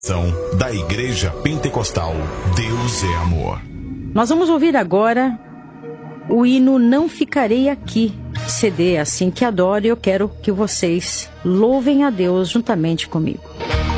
Da Igreja Pentecostal Deus é Amor. Nós vamos ouvir agora o hino Não Ficarei Aqui, CD Assim Que Adoro, e eu quero que vocês louvem a Deus juntamente comigo.